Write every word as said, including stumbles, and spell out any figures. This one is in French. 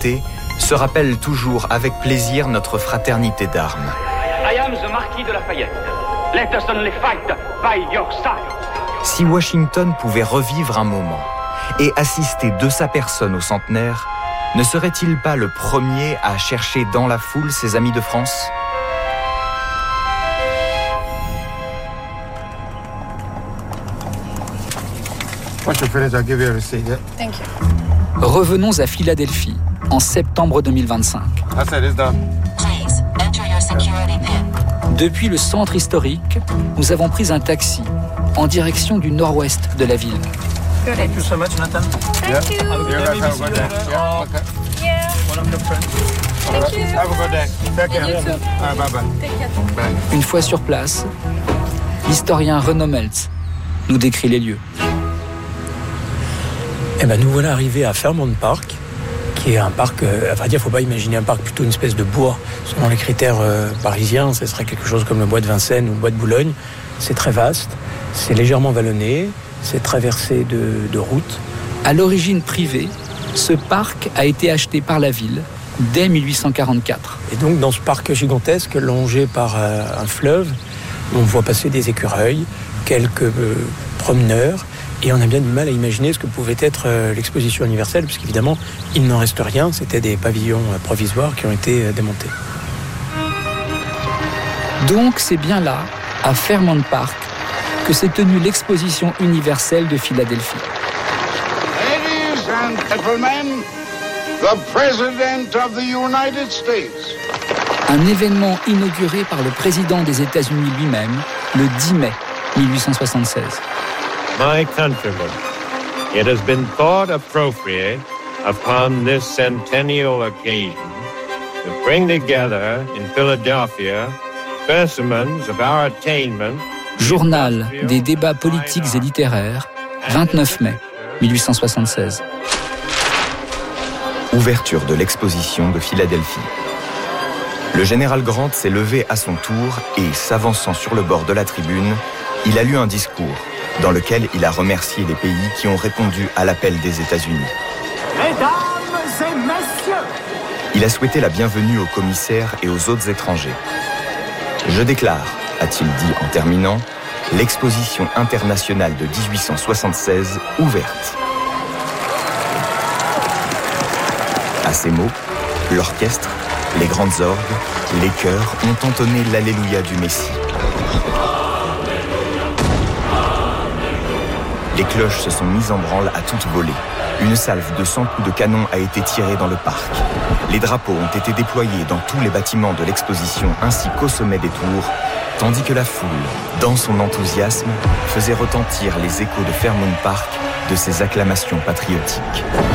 liberté se rappelle toujours avec plaisir notre fraternité d'armes. I am the Marquis de Lafayette. Let us only fight by your side. Si Washington pouvait revivre un moment et assister de sa personne au centenaire, ne serait-il pas le premier à chercher dans la foule ses amis de France ? Revenons à Philadelphie, en septembre deux mille vingt-cinq. Depuis le centre historique, nous avons pris un taxi en direction du nord-ouest de la ville. Thank you so much, Nathan. Thank you. Yeah. Thank you. Have a good day. Take care. You too. Ah, bye bye. Take care. Bye. Une fois sur place, l'historien Renaud Meltz nous décrit les lieux. Eh ben, nous voilà arrivés à Fairmount Park, qui est un parc, euh, à vrai dire, il ne faut pas imaginer un parc, plutôt une espèce de bois. Selon les critères euh, parisiens, ce serait quelque chose comme le bois de Vincennes ou le bois de Boulogne. C'est très vaste, c'est légèrement vallonné, c'est traversé de, de routes. À l'origine privée, ce parc a été acheté par la ville dès mille huit cent quarante-quatre. Et donc, dans ce parc gigantesque, longé par euh, un fleuve, on voit passer des écureuils, quelques euh, promeneurs, et on a bien du mal à imaginer ce que pouvait être euh, l'exposition universelle, puisqu'évidemment, il n'en reste rien, c'était des pavillons euh, provisoires qui ont été euh, démontés. Donc, c'est bien là, à Fairmount Park, que s'est tenue l'exposition universelle de Philadelphie. Ladies and gentlemen, the President of the United States. Un événement inauguré par le président des États-Unis lui-même, le dix mai mille huit cent soixante-seize. My countrymen, it has been thought appropriate upon this centennial occasion to bring together in Philadelphia specimens of our attainment. Journal des débats politiques et littéraires, vingt-neuf mai mille huit cent soixante-seize. Ouverture de l'exposition de Philadelphie. Le général Grant s'est levé à son tour et, s'avançant sur le bord de la tribune, il a lu un discours dans lequel il a remercié les pays qui ont répondu à l'appel des États-Unis. Mesdames et messieurs, il a souhaité la bienvenue aux commissaires et aux autres étrangers. Je déclare, a-t-il dit en terminant, l'exposition internationale de dix-huit cent soixante-seize ouverte. À ces mots, l'orchestre, les grandes orgues, les chœurs ont entonné l'Alléluia du Messie. Les cloches se sont mises en branle à toute volée. Une salve de cent coups de canon a été tirée dans le parc. Les drapeaux ont été déployés dans tous les bâtiments de l'exposition ainsi qu'au sommet des tours, tandis que la foule, dans son enthousiasme, faisait retentir les échos de Fairmount Park de ses acclamations patriotiques.